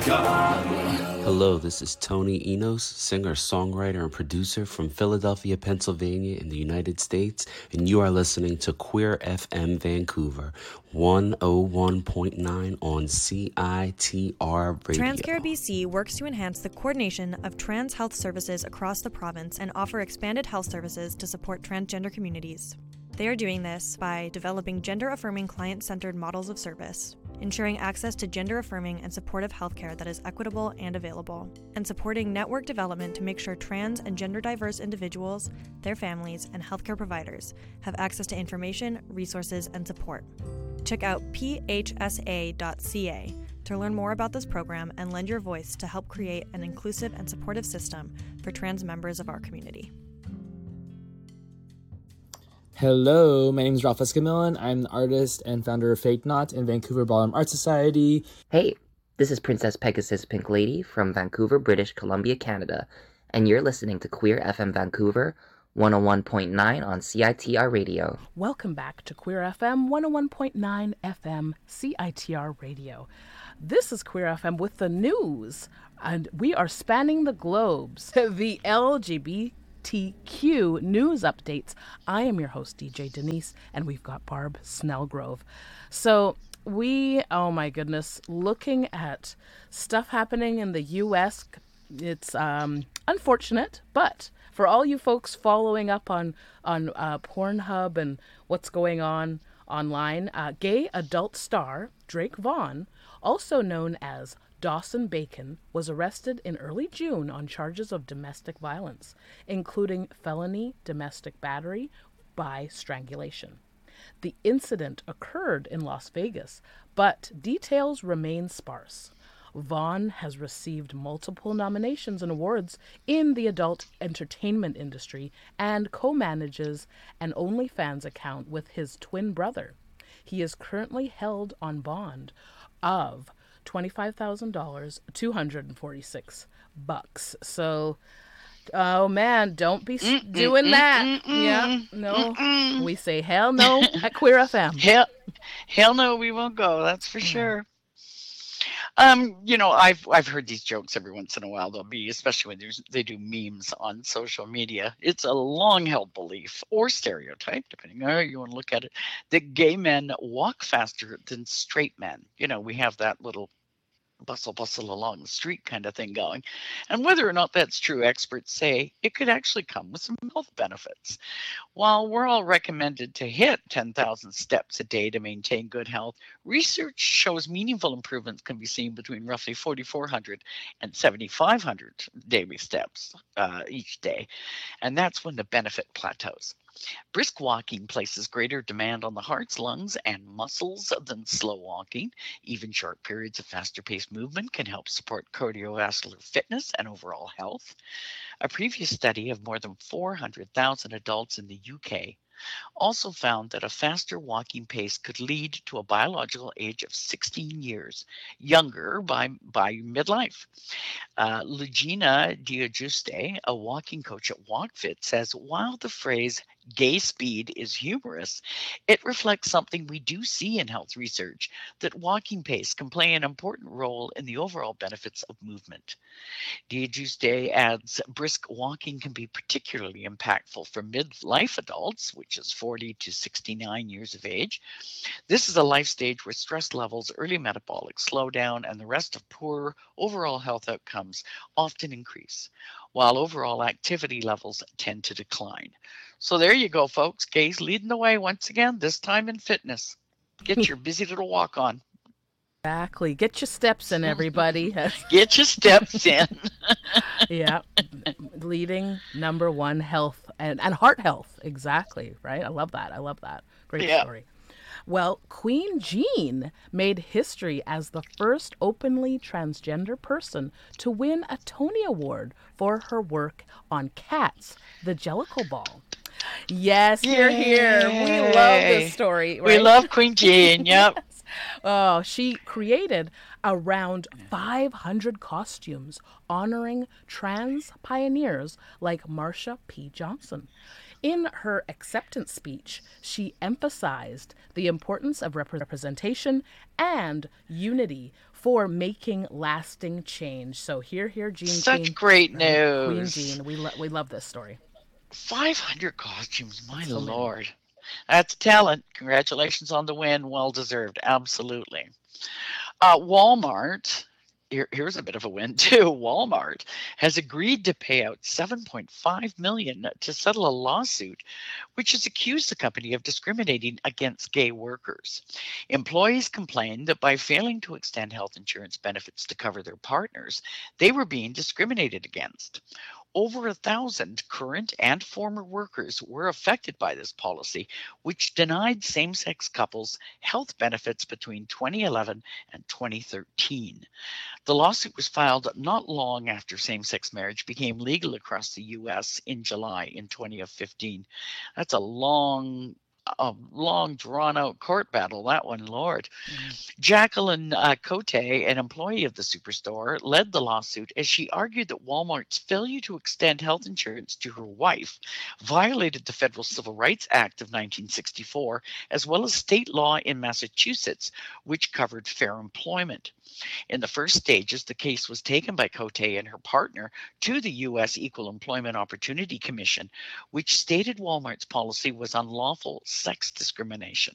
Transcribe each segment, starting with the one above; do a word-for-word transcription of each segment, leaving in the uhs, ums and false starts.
Hello, this is Tony Enos, singer, songwriter, and producer from Philadelphia, Pennsylvania in the United States, and you are listening to Queer F M Vancouver, one oh one point nine on C I T R Radio. Transcare B C works to enhance the coordination of trans health services across the province and offer expanded health services to support transgender communities. They are doing this by developing gender-affirming client-centered models of service, ensuring access to gender-affirming and supportive healthcare that is equitable and available, and supporting network development to make sure trans and gender-diverse individuals, their families, and healthcare providers have access to information, resources, and support. Check out p h s a dot c a to learn more about this program and lend your voice to help create an inclusive and supportive system for trans members of our community. Hello, my name is Ralph Escamillan. I'm the artist and founder of Fake Not and Vancouver Ballroom Art Society. Hey, this is Princess Pegasus Pink Lady from Vancouver, British Columbia, Canada, and you're listening to Queer F M Vancouver, one oh one point nine on C I T R Radio. Welcome back to Queer F M, one oh one point nine F M C I T R Radio. This is Queer F M with the news, and we are spanning the globes. The L G B T Q news updates. I am your host, D J Denise, and we've got Barb Snellgrove. So we, oh my goodness, looking at stuff happening in the U S, it's um, unfortunate, but for all you folks following up on, on uh, Pornhub and what's going on online, uh, gay adult star Drake Vaughn, also known as Dawson Bacon, was arrested in early June on charges of domestic violence, including felony domestic battery by strangulation. The incident occurred in Las Vegas, but details remain sparse. Vaughn has received multiple nominations and awards in the adult entertainment industry and co-manages an OnlyFans account with his twin brother. He is currently held on bond of twenty-five thousand dollars, two hundred forty-six bucks. So, oh man, don't be mm, doing mm, that. Mm, yeah, no. Mm, we say hell no at Queer F M. Hell, hell no, we won't go. That's for sure. Um, you know, I've I've heard these jokes every once in a while. They'll be, especially when there's, they do memes on social media. It's a long-held belief or stereotype, depending on how you want to look at it, that gay men walk faster than straight men. You know, we have that little bustle, bustle along the street kind of thing going. And whether or not that's true, experts say it could actually come with some health benefits. While we're all recommended to hit ten thousand steps a day to maintain good health, research shows meaningful improvements can be seen between roughly forty-four hundred and seventy-five hundred daily steps uh, each day. And that's when the benefit plateaus. Brisk walking places greater demand on the heart's lungs and muscles than slow walking. Even short periods of faster-paced movement can help support cardiovascular fitness and overall health. A previous study of more than four hundred thousand adults in the U K also found that a faster walking pace could lead to a biological age of sixteen years younger by, by midlife. Uh, Lugina Diajuste, a walking coach at WalkFit, says while the phrase gay speed is humorous, it reflects something we do see in health research, that walking pace can play an important role in the overall benefits of movement. Diajuste adds brisk walking can be particularly impactful for midlife adults, which is forty to sixty-nine years of age. This is a life stage where stress levels, early metabolic slowdown, and the rest of poor overall health outcomes often increase, while overall activity levels tend to decline. So there you go, folks. Gays leading the way once again, this time in fitness. Get your busy little walk on. Exactly. Get your steps in, everybody. Get your steps in. Yeah. Leading number one, health and, and heart health. Exactly. Right. I love that. I love that. Great yeah. story. Well, Queen Jean made history as the first openly transgender person to win a Tony Award for her work on Cats, the Jellicle Ball. Yes, Yay. You're here. We love this story. Right? We love Queen Jean. Yep. Yes. Oh, she created around five hundred costumes honoring trans pioneers like Marsha P. Johnson. In her acceptance speech, she emphasized the importance of rep- representation and unity for making lasting change. So here, here, Jean Such Queen, great right? Queen news. Jean. We, lo- we love this story. five hundred costumes, my That's so many. lord. That's talent. Congratulations on the win. Well deserved. Absolutely. Uh, Walmart, here, here's a bit of a win too. Walmart has agreed to pay out seven point five million dollars to settle a lawsuit which has accused the company of discriminating against gay workers. Employees complained that by failing to extend health insurance benefits to cover their partners, they were being discriminated against. Over a thousand current and former workers were affected by this policy, which denied same-sex couples health benefits between twenty eleven and twenty thirteen. The lawsuit was filed not long after same-sex marriage became legal across the U S in July in twenty fifteen. That's a long, a long drawn-out court battle, that one, Lord. Mm. Jacqueline uh, Cote, an employee of the superstore, led the lawsuit as she argued that Walmart's failure to extend health insurance to her wife violated the Federal Civil Rights Act of nineteen sixty-four, as well as state law in Massachusetts, which covered fair employment. In the first stages, the case was taken by Cote and her partner to the U S Equal Employment Opportunity Commission, which stated Walmart's policy was unlawful sex discrimination.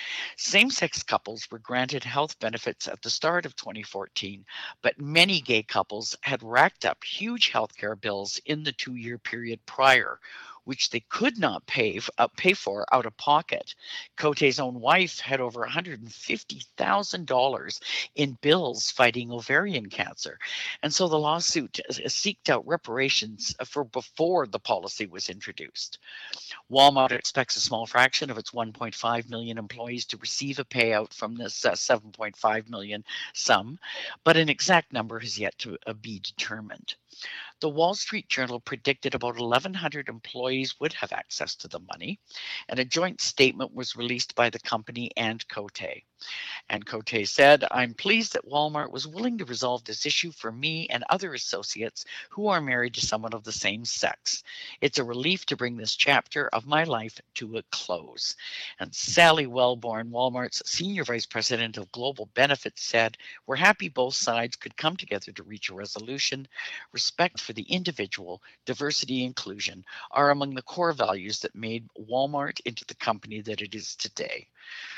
Same-sex couples were granted health benefits at the start of twenty fourteen, but many gay couples had racked up huge health care bills in the two-year period prior, which they could not pay, uh, pay for out of pocket. Cote's own wife had over one hundred fifty thousand dollars in bills fighting ovarian cancer. And so the lawsuit seeked out reparations for before the policy was introduced. Walmart expects a small fraction of its one point five million employees to receive a payout from this uh, seven point five million sum, but an exact number has yet to uh, be determined. The Wall Street Journal predicted about eleven hundred employees would have access to the money, and a joint statement was released by the company and Cote. And Cote said, "I'm pleased that Walmart was willing to resolve this issue for me and other associates who are married to someone of the same sex. It's a relief to bring this chapter of my life to a close." And Sally Wellborn, Walmart's Senior Vice President of Global Benefits, said, "We're happy both sides could come together to reach a resolution. Respect for the individual, diversity, inclusion are among the core values that made Walmart into the company that it is today."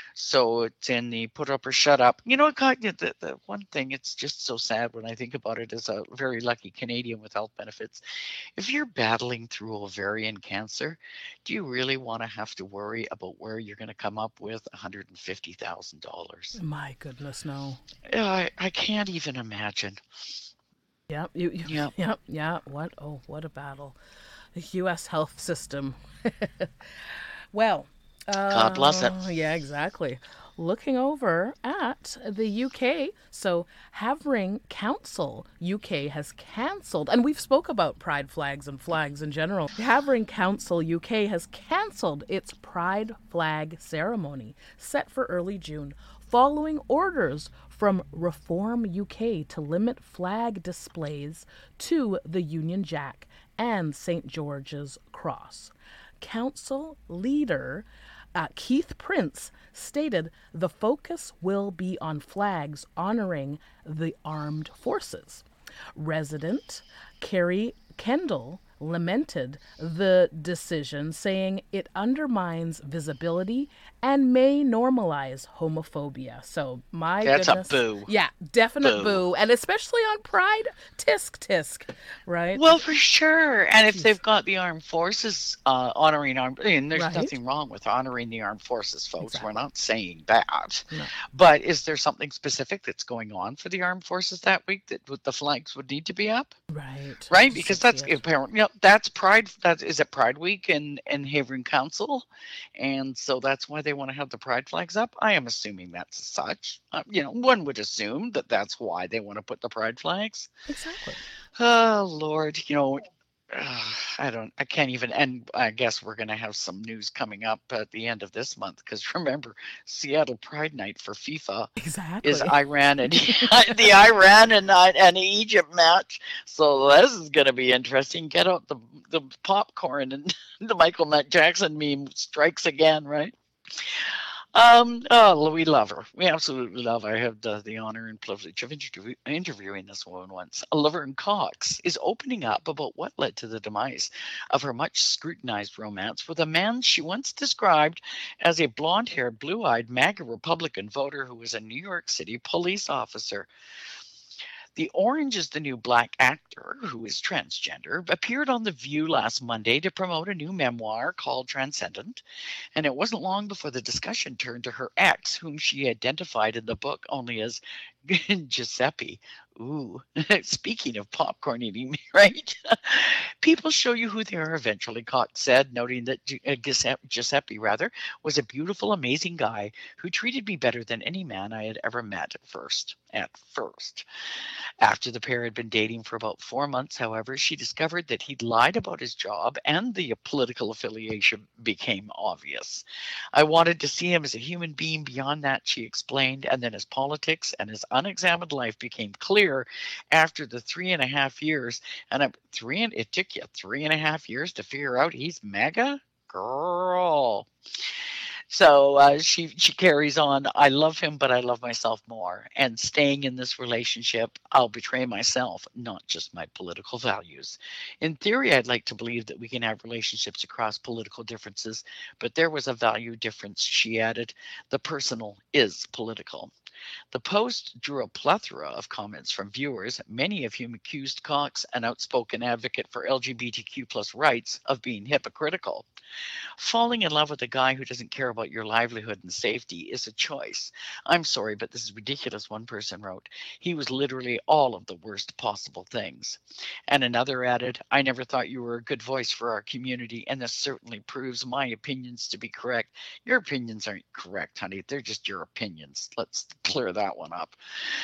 So it's in the put up or shut up. You know, the, the one thing, it's just so sad when I think about it as a very lucky Canadian with health benefits. If you're battling through ovarian cancer, do you really want to have to worry about where you're going to come up with one hundred fifty thousand dollars? My goodness, no. I, I can't even imagine. Yep, you, you, Yep. yep, yeah. What? Oh, what a battle. The U S health system. Well, uh, God bless it. Yeah, exactly. Looking over at the U K, so Havering Council U K has cancelled, and we've spoke about pride flags and flags in general. Havering Council U K has cancelled its pride flag ceremony set for early June, following orders from Reform U K to limit flag displays to the Union Jack and Saint George's Cross. Council leader uh, Keith Prince stated the focus will be on flags honoring the armed forces. Resident Carrie Kendall lamented the decision, saying it undermines visibility and may normalize homophobia. So my That's goodness. a boo. Yeah, definite Boo. boo. And especially on Pride, tisk tisk, right? Well, for sure. And if Jeez. they've got the armed forces uh, honoring armed, I mean, there's Right. nothing wrong with honoring the armed forces, folks. Exactly. We're not saying that. No. But is there something specific that's going on for the armed forces that week that would- the flags would need to be up? Right. Right? Because that's Yes. apparent. You know, that's Pride. That is it. Pride Week in in Havering Council, and so that's why they want to have the Pride flags up. I am assuming that's such. Uh, you know, one would assume that that's why they want to put the Pride flags. Exactly. Oh Lord, you know, uh, I don't, I can't even. And I guess we're going to have some news coming up at the end of this month because remember, Seattle Pride Night for FIFA Exactly. is Iran and the Iran and and Egypt match. So this is going to be interesting. Get out the the popcorn and the Michael Jackson meme strikes again, right? Um, oh, we love her. We absolutely love her. I had uh, the honor and privilege of interview- interviewing this woman once. Laverne Cox is opening up about what led to the demise of her much scrutinized romance with a man she once described as a blonde haired, blue eyed MAGA Republican voter who was a New York City police officer. The Orange is the New Black actor, who is transgender, appeared on The View last Monday to promote a new memoir called Transcendent. And it wasn't long before the discussion turned to her ex, whom she identified in the book only as Giuseppe. Ooh, speaking of popcorn eating, right? People show you who they are eventually, Cox said, noting that Gi- uh, Giuseppe, Giuseppe rather, was a beautiful, amazing guy who treated me better than any man I had ever met at first. At first. After the pair had been dating for about four months, however, she discovered that he'd lied about his job and the political affiliation became obvious. I wanted to see him as a human being beyond that, she explained, and then his politics and his unexamined life became clear after the three and a half years. And I, three and it took you three and a half years to figure out he's MAGA? Girl. So uh, she she carries on. I love him, but I love myself more. And staying in this relationship, I'll betray myself, not just my political values. In theory, I'd like to believe that we can have relationships across political differences, but there was a value difference. She added, "The personal is political." The post drew a plethora of comments from viewers, many of whom accused Cox, an outspoken advocate for L G B T Q plus rights, of being hypocritical. Falling in love with a guy who doesn't care about your livelihood and safety is a choice. I'm sorry, but this is ridiculous, one person wrote. He was literally all of the worst possible things. And another added, I never thought you were a good voice for our community, and this certainly proves my opinions to be correct. Your opinions aren't correct, honey. They're just your opinions. Let's clear that one up.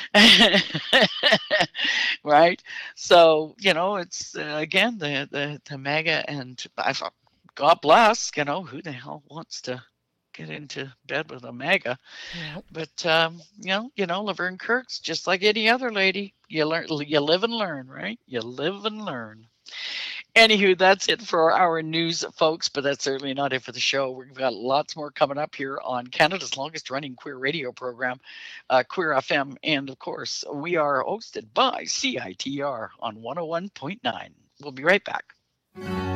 Right? So, you know, it's uh, again the, the, the MAGA, and I thought, God bless, you know, who the hell wants to get into bed with a MAGA? Yeah. But um, you know, you know, Laverne Kirk's just like any other lady. You learn, you live and learn, right? You live and learn. Anywho, that's it for our news, folks. But that's certainly not it for the show. We've got lots more coming up here on Canada's longest running queer radio program, uh, Queer F M, and of course, we are hosted by C I T R on one oh one point nine. We'll be right back.